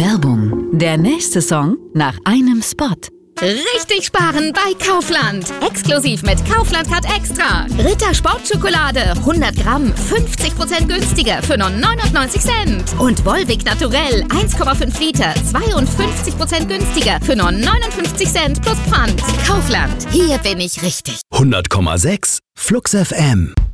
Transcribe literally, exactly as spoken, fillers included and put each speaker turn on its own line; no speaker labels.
Werbung. Der nächste Song nach einem Spot.
Richtig sparen bei Kaufland. Exklusiv mit Kaufland Card Extra. Ritter Sportschokolade hundert Gramm fünfzig Prozent günstiger für nur neunundneunzig Cent. Und Volvic Naturell eins Komma fünf Liter zweiundfünfzig Prozent günstiger für nur neunundfünfzig Cent plus Pfand. Kaufland, hier bin ich richtig.
hundert Komma sechs Flux F M.